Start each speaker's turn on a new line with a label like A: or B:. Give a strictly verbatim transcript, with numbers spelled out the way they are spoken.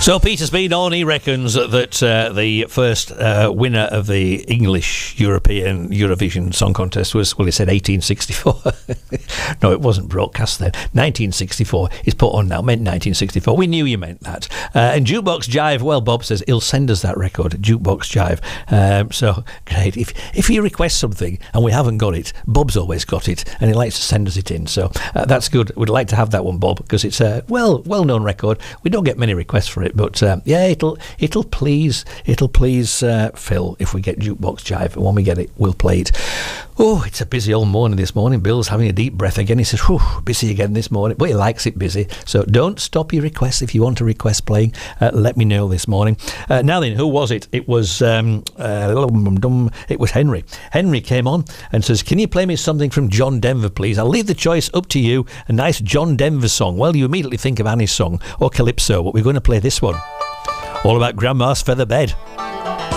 A: So Peter Speedon, he reckons that uh, the first uh, winner of the English European Eurovision Song Contest was, well, he said eighteen sixty-four. No, it wasn't broadcast then. nineteen sixty-four is put on now, meant nineteen sixty-four. We knew you meant that. Uh, and Jukebox Jive, well, Bob says he'll send us that record, Jukebox Jive. Um, so, great. If, if you request something and we haven't got it, Bob's always got it, and he likes to send us it in. So uh, that's good. We'd like to have that one, Bob, because it's a well, well-known record. We don't get many requests for it, but um, yeah, it'll it'll please it'll please uh, Phil if we get Jukebox Jive. And when we get it, we'll play it. Oh, it's a busy old morning this morning. Bill's having a deep breath again. He says, whew, busy again this morning. But he likes it busy. So don't stop your requests. If you want a request playing, uh, let me know this morning. Uh, now then, who was it? It was um, uh, it was Henry. Henry came on and says, can you play me something from John Denver, please? I'll leave the choice up to you. A nice John Denver song. Well, you immediately think of Annie's song or Calypso, but we're going to play this one. All about Grandma's feather bed.